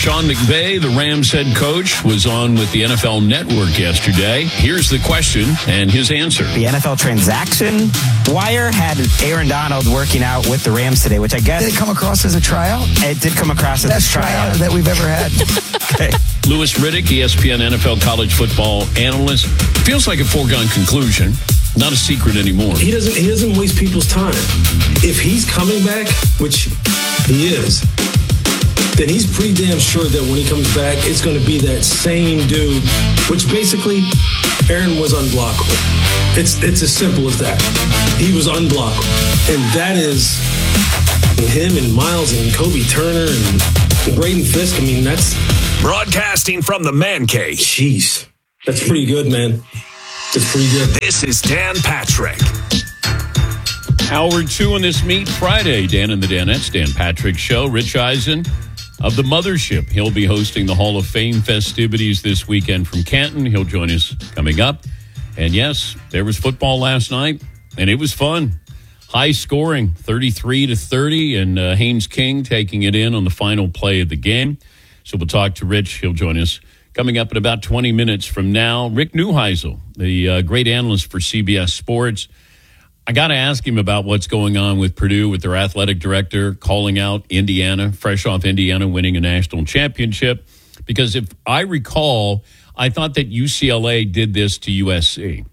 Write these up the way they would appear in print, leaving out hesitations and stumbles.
Sean McVay, the Rams head coach, was on with the NFL Network yesterday. Here's the question and his answer. The NFL transaction wire had Aaron Donald working out with the Rams today, which I guess... Did it come across as a tryout? It did come across as a tryout that we've ever had. Okay. Louis Riddick, ESPN NFL college football analyst. Feels like a foregone conclusion. Not a secret anymore. He doesn't waste people's time. If he's coming back, which he is, then he's pretty damn sure that when he comes back, it's going to be that same dude, which basically Aaron was unblockable. It's as simple as that. He was unblockable. And that is him and Miles and Kobe Turner and Braden Fisk. I mean, that's... Broadcasting from the Man Cave. Jeez. That's pretty good, man. That's pretty good. This is Dan Patrick. Hour 2 on this Meet Friday. Dan and the Danettes, Dan Patrick Show. Rich Eisen of the Mothership. He'll be hosting the Hall of Fame festivities this weekend from Canton. He'll join us coming up. And yes, there was football last night, and it was fun. High scoring, 33-30, and Haynes King taking it in on the final play of the game. So we'll talk to Rich. He'll join us coming up in about 20 minutes from now. Rick Neuheisel, the great analyst for CBS Sports. I got to ask him about what's going on with Purdue, with their athletic director calling out Indiana, fresh off Indiana winning a national championship. Because if I recall, I thought that UCLA did this to USC.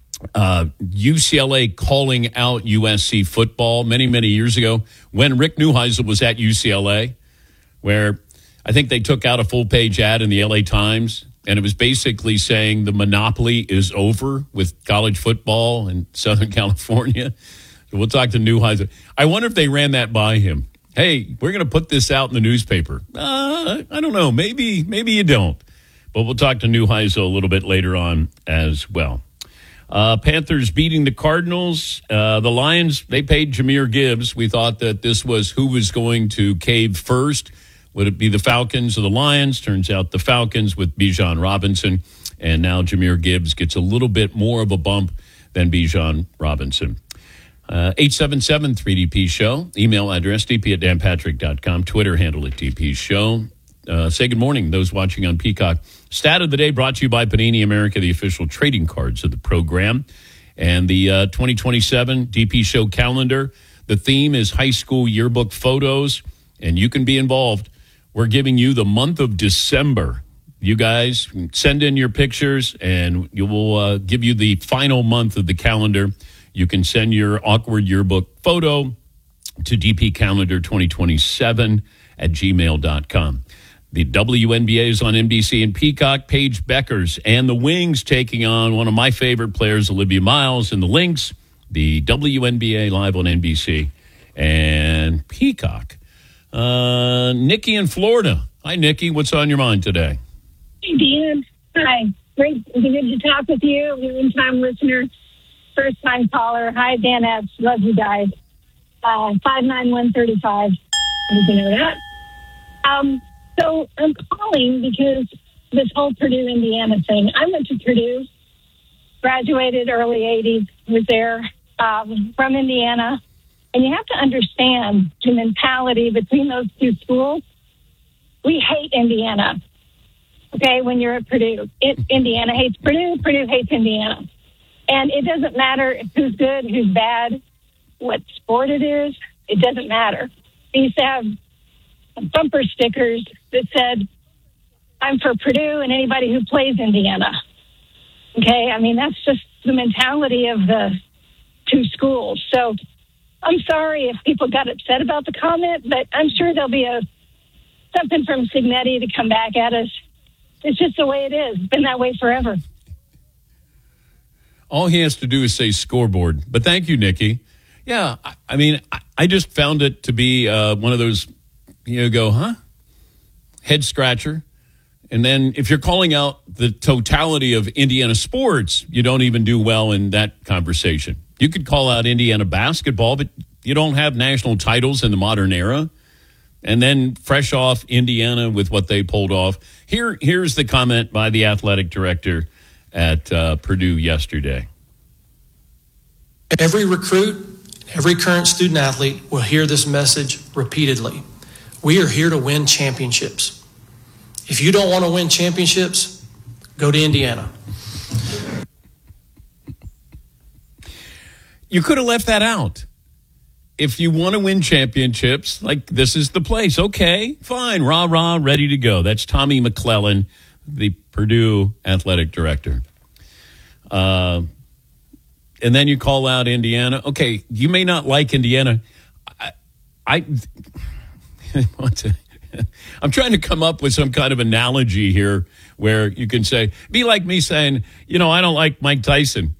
UCLA calling out USC football many, many years ago when Rick Neuheisel was at UCLA, where I think they took out a full-page ad in the LA Times, and it was basically saying the monopoly is over with college football in Southern California. So we'll talk to Neuheisel. I wonder if they ran that by him. Hey, we're going to put this out in the newspaper. I don't know. Maybe you don't. But we'll talk to Neuheisel a little bit later on as well. Panthers beating the Cardinals. The Lions, they paid Jahmyr Gibbs. We thought that this was who was going to cave first. Would it be the Falcons or the Lions? Turns out the Falcons with Bijan Robinson. And now Jahmyr Gibbs gets a little bit more of a bump than Bijan Robinson. 877-3DP-SHOW. Email address, dp@danpatrick.com. Twitter handle at DP-SHOW. Say good morning, those watching on Peacock. Stat of the day brought to you by Panini America, the official trading cards of the program. And the 2027 DP Show calendar. The theme is high school yearbook photos, and you can be involved. We're giving you the month of December. You guys send in your pictures, and you will give you the final month of the calendar. You can send your awkward yearbook photo to dpcalendar2027@gmail.com. The WNBA is on NBC and Peacock. Paige Beckers and the Wings taking on one of my favorite players, Olivia Miles, and the Lynx. The WNBA live on NBC and Peacock. Nikki in Florida. Hi, Nikki. What's on your mind today? Hey, Dan. Hi. Great. Good to talk with you. Long-time listener, first-time caller. Hi, Danettes. Love you guys. 59135. You know that. So I'm calling because this whole Purdue, Indiana thing. I went to Purdue, graduated early 80s, was there from Indiana. And you have to understand the mentality between those two schools. We hate Indiana, okay, when you're at Purdue. Indiana hates Purdue, Purdue hates Indiana. And it doesn't matter who's good, who's bad, what sport it is. It doesn't matter. We used to have bumper stickers that said, I'm for Purdue and anybody who plays Indiana. Okay, I mean, that's just the mentality of the two schools. So I'm sorry if people got upset about the comment, but I'm sure there'll be something from Signetti to come back at us. It's just the way it is. It's been that way forever. All he has to do is say scoreboard. But thank you, Nikki. Yeah, I mean, I just found it to be one of those, go, huh? Head scratcher. And then if you're calling out the totality of Indiana sports, you don't even do well in that conversation. You could call out Indiana basketball, but you don't have national titles in the modern era. And then fresh off Indiana with what they pulled off. Here's the comment by the athletic director at Purdue yesterday. Every recruit, every current student athlete will hear this message repeatedly. We are here to win championships. If you don't want to win championships, go to Indiana. You could have left that out. If you want to win championships, like this is the place. Okay, fine. Rah, rah, ready to go. That's Tommy McClellan, the Purdue athletic director. And then you call out Indiana. Okay, you may not like Indiana. I'm trying to come up with some kind of analogy here where you can say, be like me saying, I don't like Mike Tyson,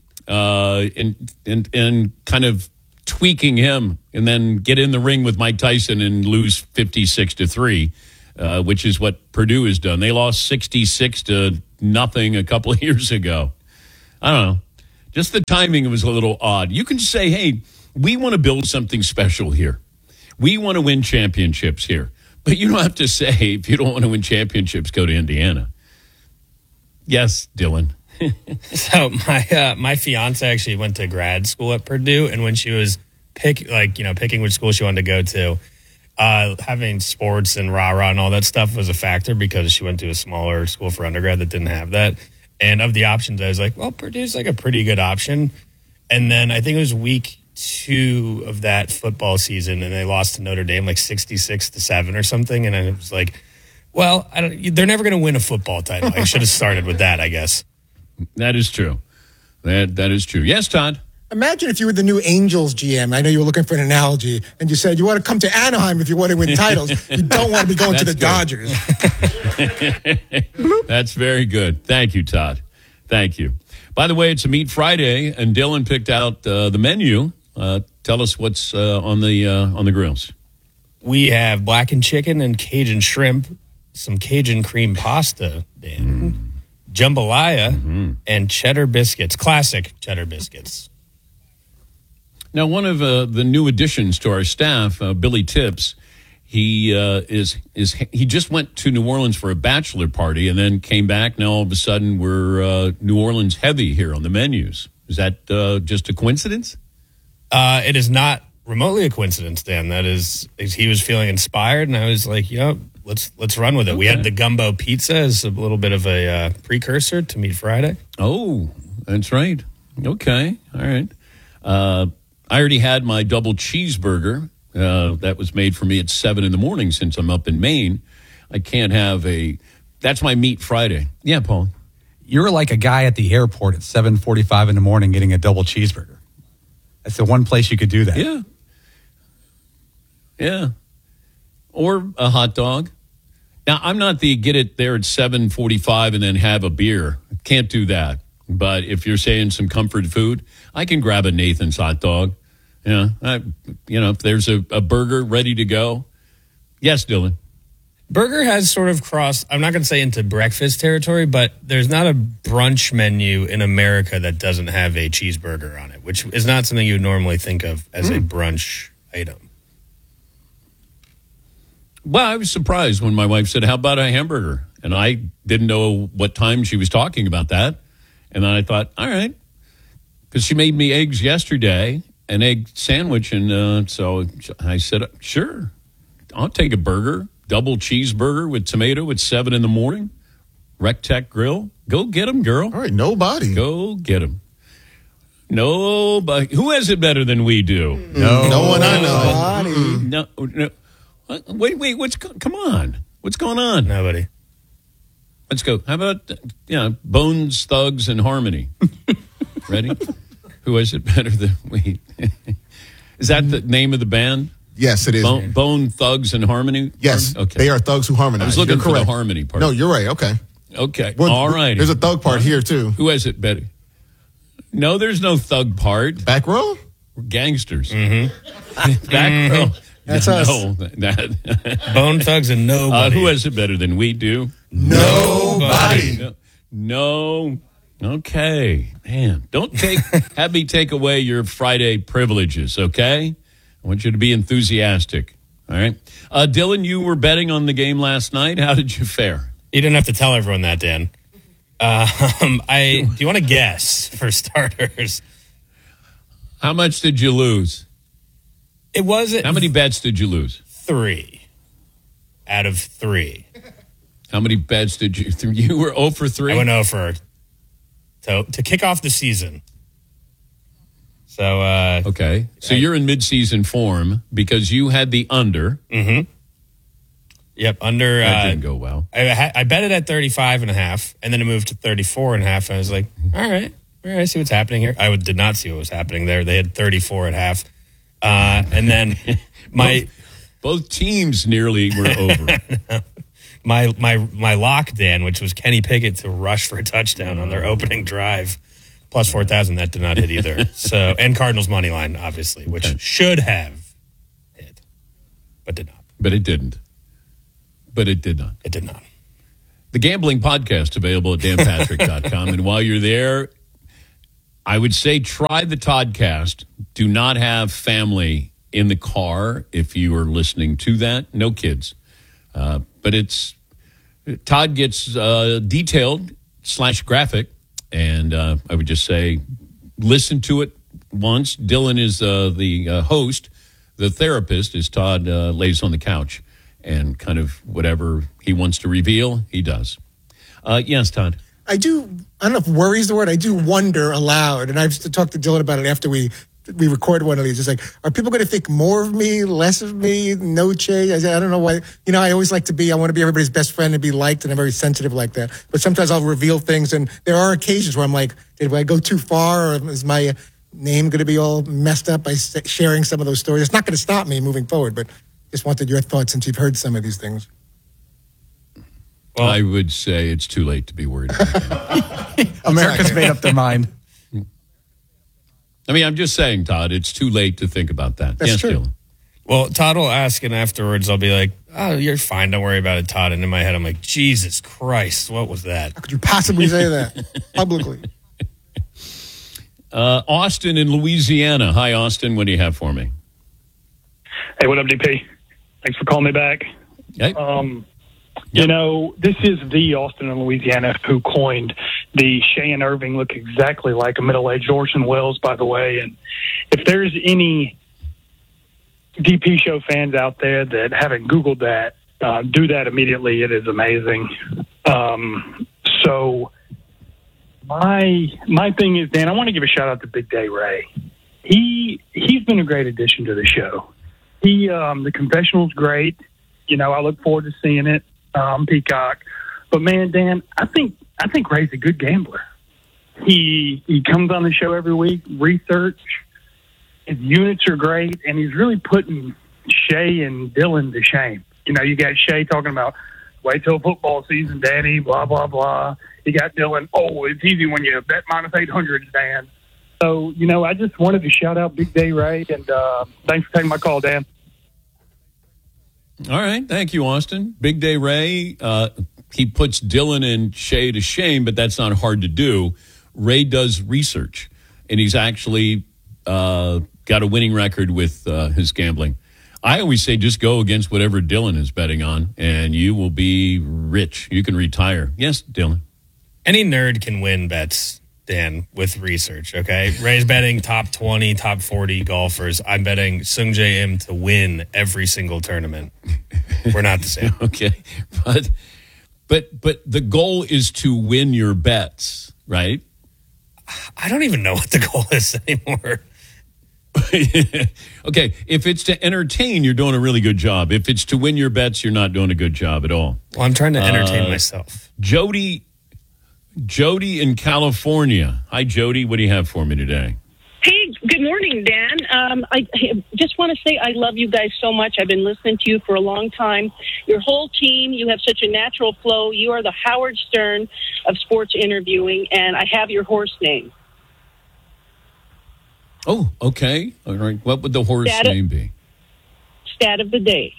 and kind of tweaking him and then get in the ring with Mike Tyson and lose 56-3, which is what Purdue has done. They lost 66-0 a couple of years ago. I don't know. Just the timing was a little odd. You can say, hey, we want to build something special here. We want to win championships here. But you don't have to say, if you don't want to win championships, go to Indiana. Yes, Dylan. So my fiance actually went to grad school at Purdue, and when she was picking which school she wanted to go to, having sports and rah-rah and all that stuff was a factor because she went to a smaller school for undergrad that didn't have that. And of the options, I was like, well, Purdue's like a pretty good option. And then I think it was week 2 of that football season, and they lost to Notre Dame like 66-7 or something. And I was like, well, they're never going to win a football title. I should have started with that, I guess. That is true. That is true. Yes, Todd? Imagine if you were the new Angels GM. I know you were looking for an analogy, and you said you want to come to Anaheim if you want to win titles. You don't want to be going to the Dodgers. That's very good. Thank you, Todd. Thank you. By the way, it's a Meat Friday, and Dylan picked out the menu. Tell us what's on the grills. We have blackened chicken and Cajun shrimp, some Cajun cream pasta, Dan, jambalaya, and cheddar biscuits, classic cheddar biscuits. Now, one of the new additions to our staff, Billy Tips, he just went to New Orleans for a bachelor party and then came back. Now all of a sudden we're New Orleans heavy here on the menus. Is that just a coincidence? It is not remotely a coincidence, Dan. That is, he was feeling inspired, and I was like, let's run with it. Okay. We had the gumbo pizza as a little bit of a precursor to Meat Friday. Oh, that's right. Okay, all right. I already had my double cheeseburger that was made for me at 7 a.m. since I'm up in Maine. I can't have that's my Meat Friday. Yeah, Paul. You're like a guy at the airport at 7:45 in the morning getting a double cheeseburger. That's the one place you could do that. Yeah. Yeah. Or a hot dog. Now, I'm not the get it there at 7:45 and then have a beer. Can't do that. But if you're saying some comfort food, I can grab a Nathan's hot dog. Yeah, if there's a burger ready to go. Yes, Dylan. Burger has sort of crossed, I'm not going to say into breakfast territory, but there's not a brunch menu in America that doesn't have a cheeseburger on it, which is not something you would normally think of as a brunch item. Well, I was surprised when my wife said, how about a hamburger? And I didn't know what time she was talking about that. And then I thought, all right, because she made me eggs yesterday, an egg sandwich. And so I said, sure, I'll take a burger, double cheeseburger with tomato at 7 a.m. Rec-Tec Grill. Go get them, girl. All right, nobody. Go get them. Nobody. Who has it better than we do? No one I know. No. Wait, come on. What's going on? Nobody. Let's go. How about, Bones, Thugs, and Harmony? Ready? Who has it better than we? Is that the name of the band? Yes, it is. Bone, Thugs, and Harmony? Yes. Okay. They are thugs who harmonize. I was looking for the harmony part. No, you're right. Okay. Okay. Well, all right. There's a thug part here, too. Who has it better? No, there's no thug part. Back row? We're gangsters. Mm-hmm. Back row. That's us. Bone Thugs and nobody. Who has it better than we do? Nobody. No. Okay. Man, don't have me take away your Friday privileges, okay? I want you to be enthusiastic. All right. Dylan, you were betting on the game last night. How did you fare? You didn't have to tell everyone that, Dan. Do you want to guess for starters? How much did you lose? It wasn't. How many bets did you lose? 3 out of 3. How many bets did you? You were 0 for 3. I went 0 for to kick off the season. So okay, so you're in mid-season form because you had the under. Mm-hmm. Yep, under. That didn't go well. I bet it at 35.5, and then it moved to 34.5. And I was like, all right, see what's happening here. I did not see what was happening there. They had 34.5, and then both teams nearly were over. My lock, Dan, which was Kenny Pickett to rush for a touchdown on their opening drive. Plus 4,000, that did not hit either. So, and Cardinals money line, obviously, which should have hit, but did not. But it didn't. But it did not. It did not. The Gambling Podcast available at danpatrick.com. And while you're there, I would say try the Toddcast. Do not have family in the car if you are listening to that. No kids. But Todd gets detailed / graphic. And I would just say, listen to it once. Dylan is the host. The therapist is Todd lays on the couch. And kind of whatever he wants to reveal, he does. Yes, Todd. I don't know if worry is the word. I do wonder aloud. And I've talked to Dylan about it after we record one of these. It's like, are people going to think more of me, less of me, no change? I don't know why. I always like I want to be everybody's best friend and be liked, and I'm very sensitive like that. But sometimes I'll reveal things, and there are occasions where I'm like, did I go too far, or is my name going to be all messed up by sharing some of those stories? It's not going to stop me moving forward, but just wanted your thoughts since you've heard some of these things. Well, I would say it's too late to be worried about that. America's made up their mind. I mean, I'm just saying, Todd, it's too late to think about that. That's true. Dylan. Well, Todd will ask, and afterwards I'll be like, oh, you're fine. Don't worry about it, Todd. And in my head, I'm like, Jesus Christ, what was that? How could you possibly say that publicly? Austin in Louisiana. Hi, Austin. What do you have for me? Hey, what up, DP? Thanks for calling me back. Hey. This is the Austin in Louisiana who coined the Shea and Irving look exactly like a middle-aged Orson Welles, by the way. And if there's any DP show fans out there that haven't Googled that, do that immediately. It is amazing. So my thing is, Dan, I want to give a shout-out to Big Day Ray. He's been a great addition to the show. The confessional's great. I look forward to seeing it. Peacock. But man, Dan, I think Ray's a good gambler. He comes on the show every week, research. His units are great, and he's really putting Shea and Dylan to shame. You got Shea talking about wait till football season, Daddy, blah, blah, blah. You got Dylan, it's easy when you bet minus 800, Dan. So, I just wanted to shout out Big Day Ray, and thanks for taking my call, Dan. All right. Thank you, Austin. Big Day Ray, he puts Dylan and Shea to shame, but that's not hard to do. Ray does research, and he's actually got a winning record with his gambling. I always say just go against whatever Dylan is betting on, and you will be rich. You can retire. Yes, Dylan. Any nerd can win bets, Dan, with research, okay? Ray's betting top 20, top 40 golfers. I'm betting Sung Jae Im to win every single tournament. We're not the same. Okay. But the goal is to win your bets, right? I don't even know what the goal is anymore. Okay. If it's to entertain, you're doing a really good job. If it's to win your bets, you're not doing a good job at all. Well, I'm trying to entertain myself. Jody in California. Hi, Jody. What do you have for me today? Hey, good morning, Dan. I just want to say I love you guys so much. I've been listening to you for a long time. Your whole team, you have such a natural flow. You are the Howard Stern of sports interviewing, and I have your horse name. Oh, okay. All right. What would the horse name be? Stat of the day.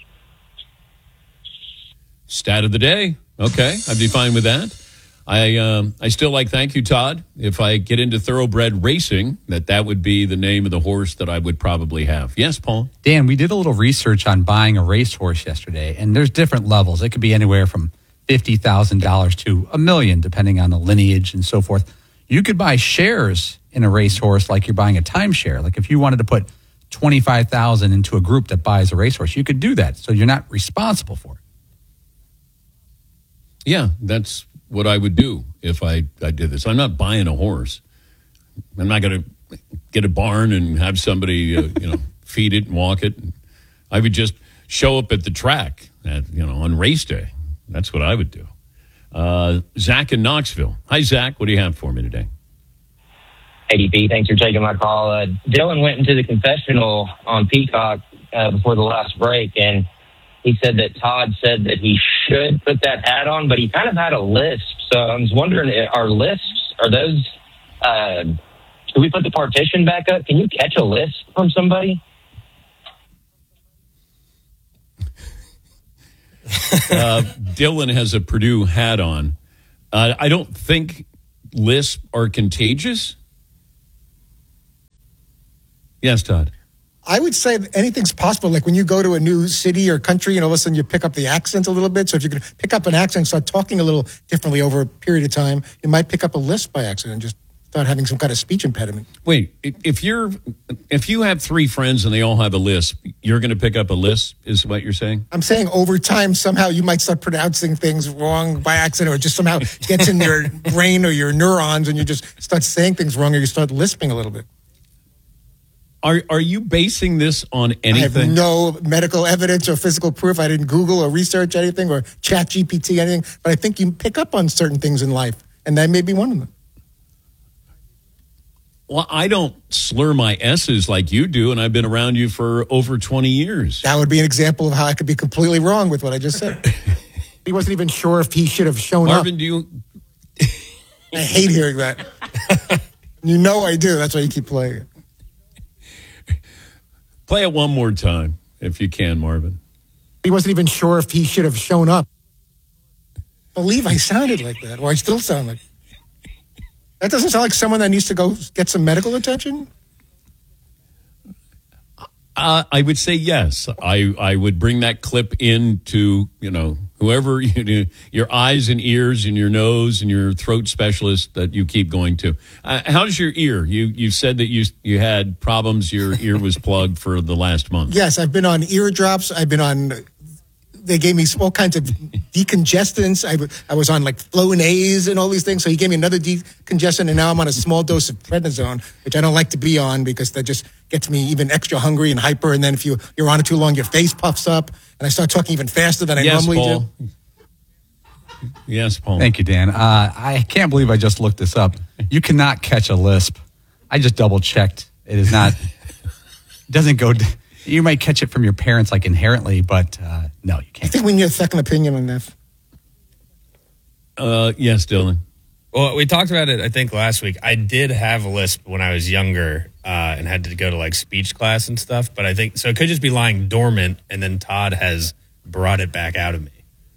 Stat of the day. Okay. I'd be fine with that. I still thank you, Todd. If I get into thoroughbred racing, that would be the name of the horse that I would probably have. Yes, Paul? Dan, we did a little research on buying a racehorse yesterday, and there's different levels. It could be anywhere from $50,000 to $1 million, depending on the lineage and so forth. You could buy shares in a racehorse like you're buying a timeshare. Like if you wanted to put $25,000 into a group that buys a racehorse, you could do that. So you're not responsible for it. Yeah, that's what I would do if I did this. I'm not buying a horse. I'm not going to get a barn and have somebody, feed it and walk it. I would just show up at the track on race day. That's what I would do. Zach in Knoxville. Hi, Zach. What do you have for me today? ADP, thanks for taking my call. Dylan went into the confessional on Peacock before the last break, and he said that Todd said that he should put that hat on, but he kind of had a lisp. So I was wondering, are lisps, are those, should we put the partition back up? Can you catch a lisp from somebody? Dylan has a Purdue hat on. I don't think lisp are contagious. Yes, Todd. I would say that anything's possible. Like when you go to a new city or country and all of a sudden you pick up the accent a little bit. So if you can pick up an accent and start talking a little differently over a period of time, you might pick up a lisp by accident and just start having some kind of speech impediment. Wait, if you have three friends and they all have a lisp, you're going to pick up a lisp, is what you're saying? I'm saying over time, somehow you might start pronouncing things wrong by accident, or just somehow gets in your brain or your neurons and you just start saying things wrong, or you start lisping a little bit. Are you basing this on anything? I have no medical evidence or physical proof. I didn't Google or research anything or chat GPT anything, but I think you pick up on certain things in life, and that may be one of them. Well, I don't slur my S's like you do, and I've been around you for over 20 years. That would be an example of how I could be completely wrong with what I just said. He wasn't even sure if he should have shown Marvin, up. do you? I hate hearing that. You know I do. That's why you keep playing it. Play it one more time, if you can, Marvin. He wasn't even sure if he should have shown up. I believe I sounded like that, or I still sound like that. Doesn't sound like someone that needs to go get some medical attention? I would say yes. I would bring that clip into, whoever, your eyes and ears and your nose and your throat specialist that you keep going to. How's your ear? You said that you had problems. Your ear was plugged for the last month. Yes, I've been on ear drops. I've been on, they gave me all kinds of decongestants. I was on like Flonase and all these things. So he gave me another decongestant, and now I'm on a small dose of prednisone, which I don't like to be on because that just gets me even extra hungry and hyper. And then if you're on it too long, your face puffs up, and I start talking even faster than I normally Paul. do. Yes, Paul. Thank you, Dan. I can't believe I just looked this up. You cannot catch a lisp. I just double checked. It is not. It doesn't go. You might catch it from your parents, like inherently, but no, you can't. I think we need a second opinion on that. Yes, Dylan. Well, we talked about it, I think, last week. I did have a lisp when I was younger and had to go to like speech class and stuff. But I think so. It could just be lying dormant, and then Todd has brought it back out of me.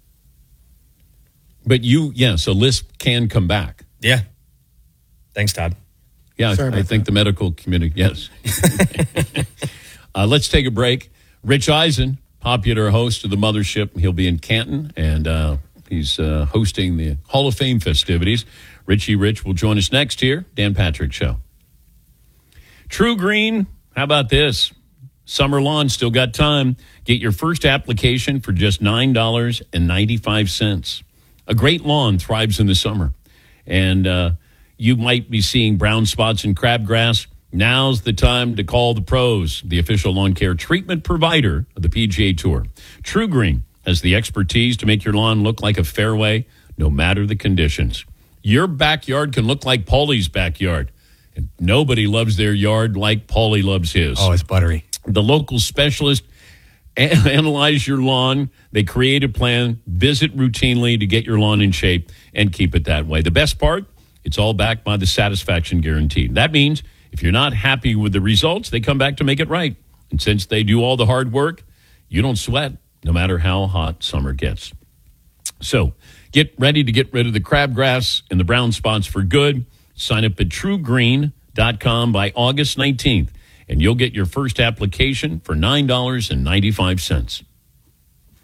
But so lisp can come back. Yeah. Thanks, Todd. Yeah, I think the medical community, yes. Let's take a break. Rich Eisen, popular host of the Mothership. He'll be in Canton, and he's hosting the Hall of Fame festivities. Richie Rich will join us next here. Dan Patrick Show. True Green, how about this? Summer lawn, still got time. Get your first application for just $9.95. A great lawn thrives in the summer. And you might be seeing brown spots and crabgrass. Now's the time to call the pros, the official lawn care treatment provider of the PGA Tour. True Green has the expertise to make your lawn look like a fairway, no matter the conditions. Your backyard can look like Paulie's backyard. And nobody loves their yard like Paulie loves his. Oh, it's buttery. The local specialist analyze your lawn. They create a plan, visit routinely to get your lawn in shape and keep it that way. The best part, it's all backed by the satisfaction guarantee. That means if you're not happy with the results, they come back to make it right. And since they do all the hard work, you don't sweat, no matter how hot summer gets. So get ready to get rid of the crabgrass and the brown spots for good. Sign up at truegreen.com by August 19th, and you'll get your first application for $9.95.